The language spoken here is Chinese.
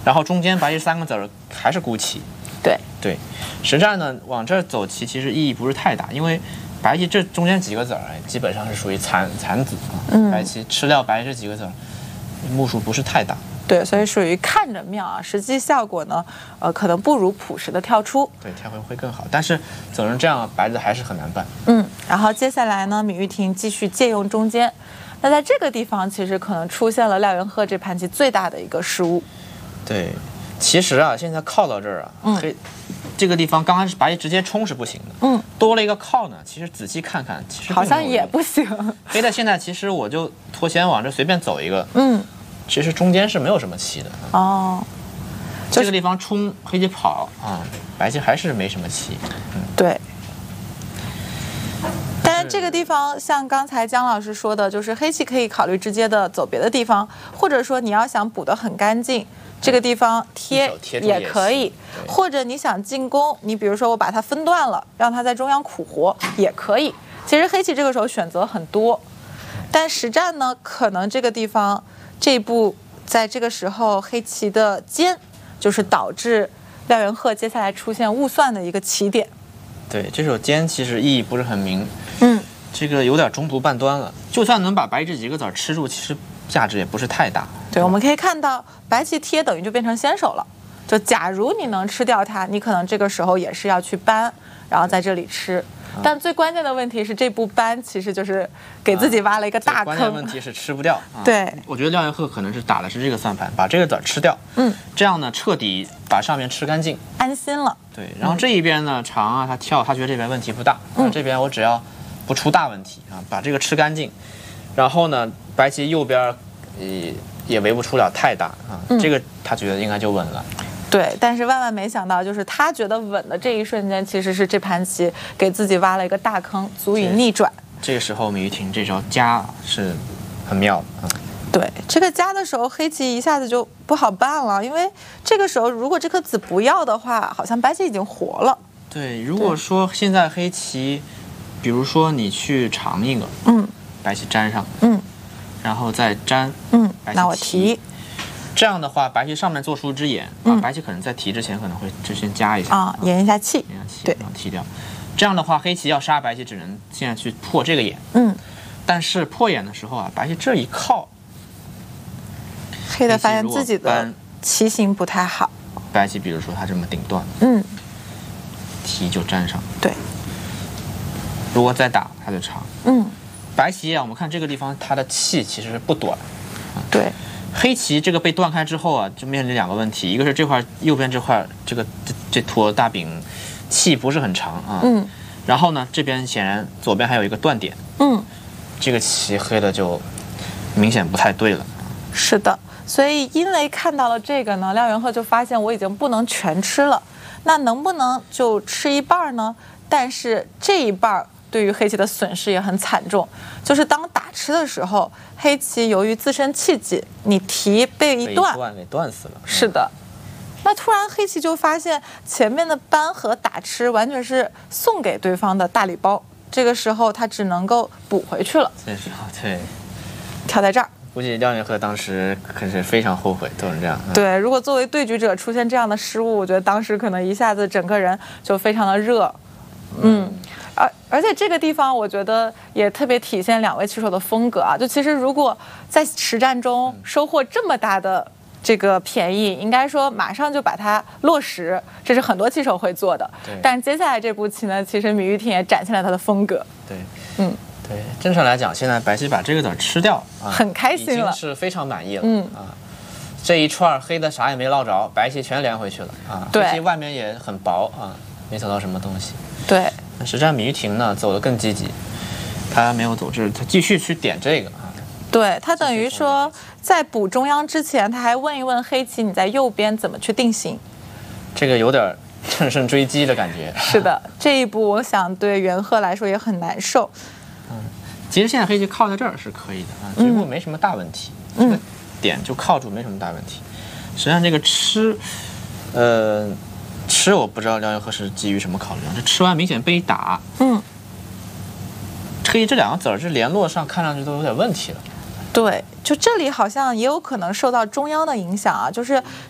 然后中间白棋3个子儿还是孤棋。对，实战呢往这儿走棋其实意义不是太大，因为白棋这中间几个子儿基本上是属于残子啊，白棋吃掉白棋这几个子儿，目数不是太大。 对，所以属于看着妙啊，实际效果呢，可能不如朴实的跳出。 对，跳回会更好，但是总是这样，白子还是很难办。 然后接下来呢，芈玉婷继续借用中间。那在这个地方，其实可能出现了廖元鹤这盘棋最大的一个失误。 对，其实啊，现在靠到这儿啊，这个地方刚开始白棋直接冲是不行的。多了一个靠呢，其实仔细看看，其实好像也不行。 黑的现在其实我就脱先往这随便走一个。其实中间是没有什么棋的。这个地方冲黑棋跑啊，白棋还是没什么棋。 对。但是这个地方像刚才姜老师说的，就是黑棋可以考虑直接的走别的地方，或者说你要想补得很干净，这个地方贴也可以，或者你想进攻，你比如说我把它分段了，让它在中央苦活也可以。其实黑棋这个时候选择很多，但实战呢，可能这个地方这一步在这个时候黑棋的尖，就是导致廖元鹤接下来出现误算的一个起点。 对，这手尖其实意义不是很明。这个有点中途半端了。就算能把白这几个子儿吃住，其实价值也不是太大。 对，我们可以看到白棋贴等于就变成先手了。就假如你能吃掉它，你可能这个时候也是要去搬，然后在这里吃。但最关键的问题是，这步搬其实就是给自己挖了一个大坑。 关键问题是吃不掉。 对， 我觉得廖元鹤可能是打的是这个算盘，把这个子儿吃掉。这样呢，彻底把上面吃干净， 安心了。 对，然后这一边呢，长啊，他跳，他觉得这边问题不大。这边我只要不出大问题啊，把这个吃干净，然后呢，白棋右边也围不出了太大啊，这个他觉得应该就稳了。 对，但是万万没想到，就是他觉得稳的这一瞬间，其实是这盘棋给自己挖了一个大坑，足以逆转。 这个时候，芈玉婷这招夹是很妙的。 对，这个夹的时候，黑棋一下子就不好办了，因为这个时候如果这颗子不要的话，好像白棋已经活了。 对，如果说现在黑棋，比如说你去长一个，白棋粘上，然后再粘， 那我提。 这样的话，白棋上面做出一只眼，白棋可能在提之前可能会就先夹一下延一下气，对， 然后提掉。这样的话，黑棋要杀白棋，只能现在去破这个眼。但是破眼的时候啊，白棋这一靠， 黑的发现自己的棋形不太好。 白棋比如说他这么顶断，提就粘上。 对， 如果再打，它就长。白棋啊，我们看这个地方，它的气其实不短。 对。 黑棋这个被断开之后啊，就面临两个问题，一个是这块右边这块这坨大饼气不是很长啊，然后呢这边显然左边还有一个断点，这个棋黑的就明显不太对了。 是的，所以因为看到了这个呢，廖元鹤就发现我已经不能全吃了，那能不能就吃一半呢？但是这一半对于黑棋的损失也很惨重，就是当打吃的时候，黑棋由于自身气紧，你提被一断， 给断死了。 是的，那突然黑棋就发现前面的搬和打吃完全是送给对方的大礼包，这个时候他只能够补回去了。 这时候对， 跳在这儿。 估计廖元鹤当时可是非常后悔，都是这样。 对，如果作为对局者出现这样的失误，我觉得当时可能一下子整个人就非常的热。而且这个地方我觉得也特别体现两位棋手的风格啊。就其实如果在实战中收获这么大的这个便宜，应该说马上就把它落实，这是很多棋手会做的。但接下来这步棋呢，其实芈玉婷也展现了她的风格。 对，对，正常来讲，现在白棋把这个子吃掉啊， 很开心了， 已经是非常满意了。这一串黑的啥也没捞着，白棋全连回去了啊。 对， 黑棋外面也很薄啊，没走到什么东西。 对。 实战芈玉婷呢走得更积极，他没有走这，他继续去点这个啊。 对，他等于说在补中央之前，他还问一问黑棋你在右边怎么去定型。 这个有点乘胜追击的感觉。 是的，这一步我想对元鹤来说也很难受。 其实现在黑棋靠在这儿是可以的啊，这步没什么大问题。这个点就靠住没什么大问题。实际上这个吃我不知道廖元鹤是基于什么考虑啊？这吃完明显被打，黑这两个子儿这联络上看上去都有点问题了。 对，就这里好像也有可能受到中央的影响啊，就是